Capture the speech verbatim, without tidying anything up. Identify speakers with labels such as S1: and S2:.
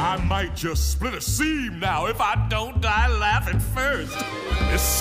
S1: I might just split a seam now if I don't die laughing first. It's